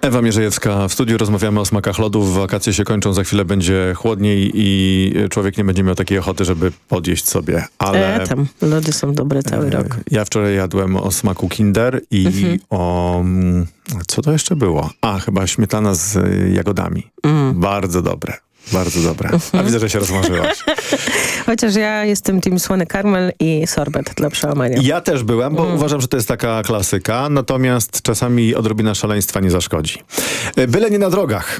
Ewa Mierzejewska w studiu. Rozmawiamy o smakach lodów. Wakacje się kończą, za chwilę będzie chłodniej i człowiek nie będzie miał takiej ochoty, żeby podjeść sobie. Ale tam lody są dobre cały rok. Ja wczoraj jadłem o smaku Kinder i o... Co to jeszcze było? Chyba śmietana z jagodami. Bardzo dobre. Bardzo dobre. A widzę, że się rozmarzyłaś. Chociaż ja jestem team słony karmel i sorbet dla przełamania. Ja też byłem, bo uważam, że to jest taka klasyka. Natomiast czasami odrobina szaleństwa nie zaszkodzi. Byle nie na drogach.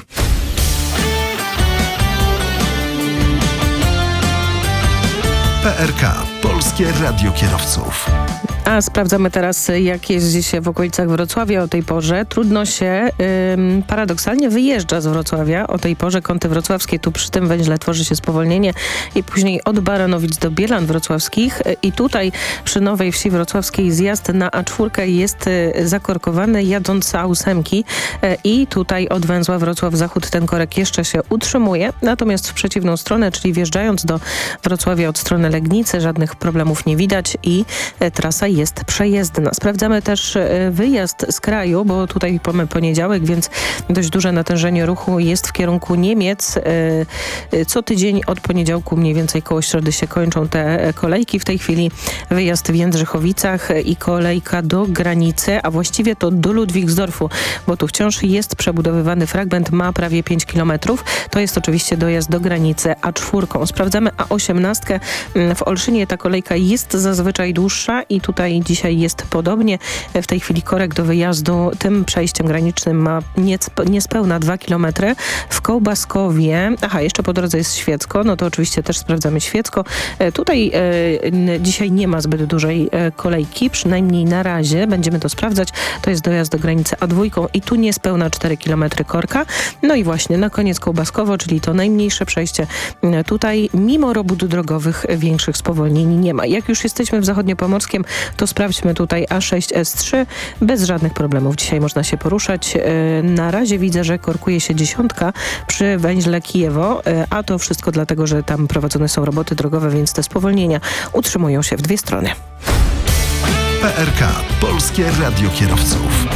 PRK. Polskie Radio Kierowców. A sprawdzamy teraz, jak jeździ się w okolicach Wrocławia o tej porze. Trudno się paradoksalnie wyjeżdża z Wrocławia o tej porze. Kąty wrocławskie, tu przy tym węźle tworzy się spowolnienie i później od Baranowic do Bielan Wrocławskich. I tutaj przy Nowej Wsi Wrocławskiej zjazd na A4 jest zakorkowany jadąc z A8 i tutaj od węzła Wrocław Zachód ten korek jeszcze się utrzymuje. Natomiast w przeciwną stronę, czyli wjeżdżając do Wrocławia od strony Legnicy, żadnych problemów nie widać i trasa jest przejezdna. Sprawdzamy też wyjazd z kraju, bo tutaj mamy poniedziałek, więc dość duże natężenie ruchu jest w kierunku Niemiec. Co tydzień od poniedziałku mniej więcej koło środy się kończą te kolejki. W tej chwili wyjazd w Jędrzychowicach i kolejka do granicy, a właściwie to do Ludwigsdorfu, bo tu wciąż jest przebudowywany fragment, ma prawie 5 km. To jest oczywiście dojazd do granicy A4. Sprawdzamy A18. W Olszynie ta kolejka jest zazwyczaj dłuższa i tutaj dzisiaj jest podobnie. W tej chwili korek do wyjazdu tym przejściem granicznym ma niespełna 2 km. W Kołbaskowie, jeszcze po drodze jest Świecko, no to oczywiście też sprawdzamy Świecko. Tutaj dzisiaj nie ma zbyt dużej kolejki, przynajmniej na razie. Będziemy to sprawdzać. To jest dojazd do granicy A2 i tu niespełna 4 km korka. No i właśnie na koniec Kołbaskowo, czyli to najmniejsze przejście. Tutaj mimo robót drogowych większych spowolnień nie ma. Jak już jesteśmy w Zachodniopomorskiem, to sprawdźmy tutaj A6, S3. Bez żadnych problemów dzisiaj można się poruszać. Na razie widzę, że korkuje się 10 przy węźle Kijewo, a to wszystko dlatego, że tam prowadzone są roboty drogowe, więc te spowolnienia utrzymują się w dwie strony. PRK. Polskie Radio Kierowców.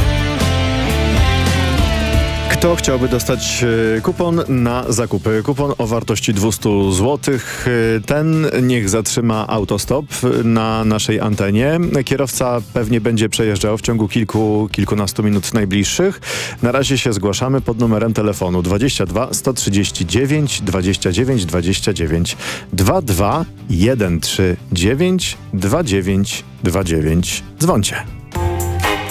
Kto chciałby dostać kupon na zakupy? Kupon o wartości 200 zł. Ten niech zatrzyma autostop na naszej antenie. Kierowca pewnie będzie przejeżdżał w ciągu kilkunastu minut najbliższych. Na razie się zgłaszamy pod numerem telefonu 22 139 29 29 22 139 29 29. Dzwońcie.